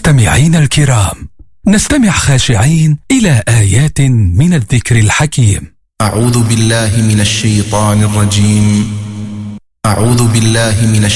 مستمعين الكرام، نستمع خاشعين إلى آيات من الذكر الحكيم. أعوذ بالله من الشيطان الرجيم. أعوذ بالله من